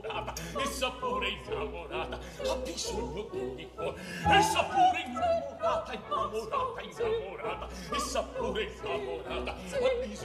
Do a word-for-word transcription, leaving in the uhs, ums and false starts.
innamorata, essa pure innamorata, ha bisogno di cuore, essa pure innamorata, innamorata, innamorata, essa pure innamorata, ha bisogno